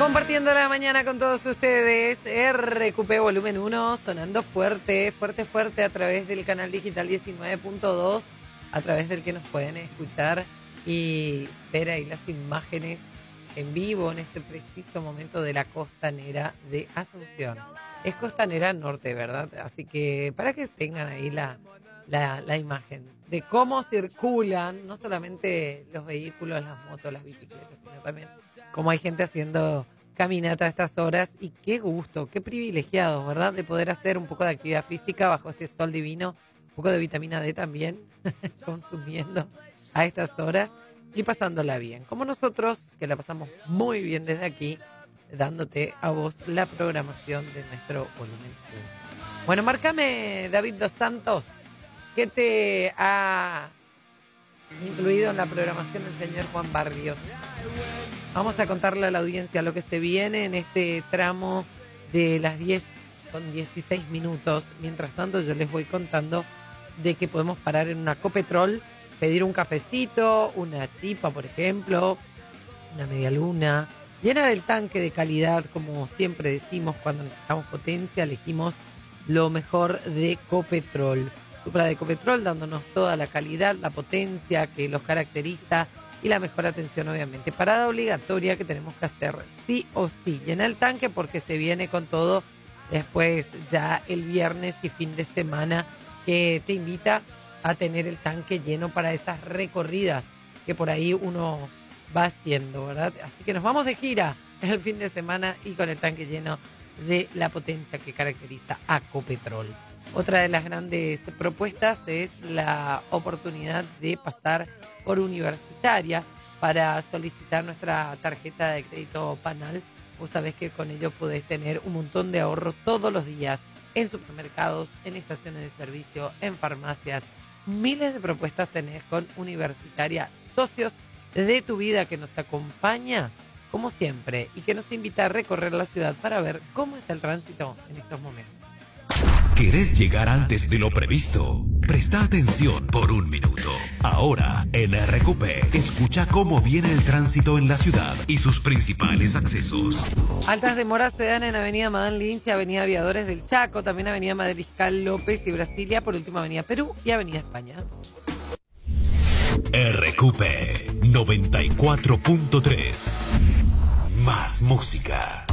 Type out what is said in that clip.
Compartiendo la mañana con todos ustedes, RQP Volumen 1, sonando fuerte, fuerte, fuerte a través del canal digital 19.2, a través del que nos pueden escuchar y ver ahí las imágenes en vivo en este preciso momento de la costanera de Asunción. Es costanera norte, ¿verdad? Así que para que tengan ahí la imagen de cómo circulan, no solamente los vehículos, las motos, las bicicletas, sino también cómo hay gente haciendo caminata a estas horas. Y qué gusto, qué privilegiados, ¿verdad? De poder hacer un poco de actividad física bajo este sol divino, un poco de vitamina D también, consumiendo a estas horas y pasándola bien. Como nosotros, que la pasamos muy bien desde aquí, dándote a vos la programación de nuestro Volumen 1. Bueno, márcame, David Dos Santos, ¿qué te ha incluido en la programación del señor Juan Barrios? Vamos a contarle a la audiencia lo que se viene en este tramo de las 10:16. Mientras tanto, yo les voy contando de que podemos parar en una Copetrol, pedir un cafecito, una chipa, por ejemplo, una media luna, llenar el tanque de calidad, como siempre decimos, cuando necesitamos potencia, elegimos lo mejor de Copetrol. Supra de Copetrol, dándonos toda la calidad, la potencia que los caracteriza y la mejor atención, obviamente. Parada obligatoria que tenemos que hacer sí o sí. Llena el tanque porque se viene con todo después ya el viernes y fin de semana, que te invita a tener el tanque lleno para esas recorridas que por ahí uno va haciendo, ¿verdad? Así que nos vamos de gira el fin de semana y con el tanque lleno de la potencia que caracteriza a Copetrol. Otra de las grandes propuestas es la oportunidad de pasar por Universitaria para solicitar nuestra tarjeta de crédito Panal. Vos sabés que con ello podés tener un montón de ahorro todos los días en supermercados, en estaciones de servicio, en farmacias. Miles de propuestas tenés con Universitaria, socios de tu vida, que nos acompaña como siempre y que nos invita a recorrer la ciudad para ver cómo está el tránsito en estos momentos. ¿Querés llegar antes de lo previsto? Presta atención por un minuto. Ahora, en RQP, escucha cómo viene el tránsito en la ciudad y sus principales accesos. Altas demoras se dan en Avenida Madán Lynch y Avenida Aviadores del Chaco, también Avenida Mariscal López y Brasilia, por último Avenida Perú y Avenida España. RQP 94.3. Más música.